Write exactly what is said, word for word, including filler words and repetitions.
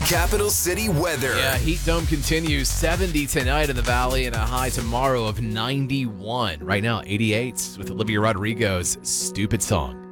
Capital City weather. Yeah, heat dome continues. seventy tonight in the valley and a high tomorrow of ninety-one. Right now, eighty-eight with Olivia Rodrigo's Stupid Song.